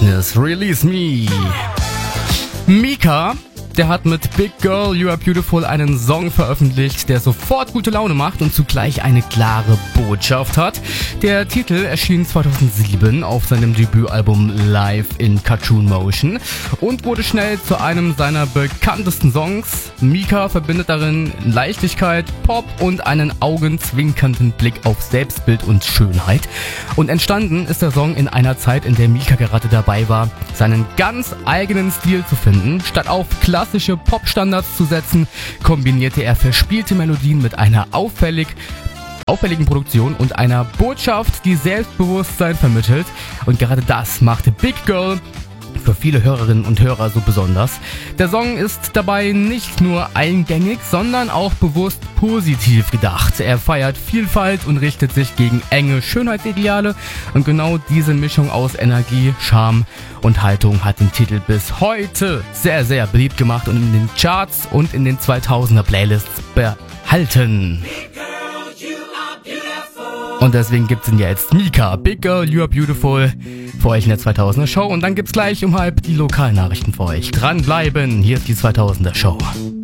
Darkness, Release Me. Mika, der hat mit Big Girl, You Are Beautiful einen Song veröffentlicht, der sofort gute Laune macht und zugleich eine klare Botschaft hat. Der Titel erschien 2007 auf seinem Debütalbum Live in Cartoon Motion und wurde schnell zu einem seiner bekanntesten Songs. Mika verbindet darin Leichtigkeit, Pop und einen augenzwinkernden Blick auf Selbstbild und Schönheit. Und entstanden ist der Song in einer Zeit, in der Mika gerade dabei war, seinen ganz eigenen Stil zu finden. Statt auf klassische Popstandards zu setzen, kombinierte er verspielte Melodien mit einer auffälligen Produktion und einer Botschaft, die Selbstbewusstsein vermittelt. Und gerade das machte Big Girl für viele Hörerinnen und Hörer so besonders. Der Song ist dabei nicht nur eingängig, sondern auch bewusst positiv gedacht. Er feiert Vielfalt und richtet sich gegen enge Schönheitsideale. Und genau diese Mischung aus Energie, Charme und Haltung hat den Titel bis heute sehr, sehr beliebt gemacht und in den Charts und in den 2000er Playlists behalten. Und deswegen gibt's ihn ja jetzt Mika, Big Girl, You Are Beautiful, für euch in der 2000er Show. Und dann gibt's gleich um halb die Lokalnachrichten für euch. Dranbleiben, hier ist die 2000er Show.